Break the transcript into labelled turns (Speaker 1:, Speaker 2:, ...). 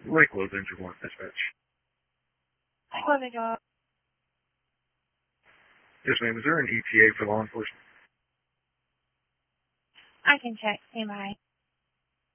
Speaker 1: Lakewood, Danger 1, dispatch.
Speaker 2: Lakewood, Danger 1.
Speaker 1: Yes, ma'am. Is there an ETA for law enforcement?
Speaker 2: I can check. Stand by.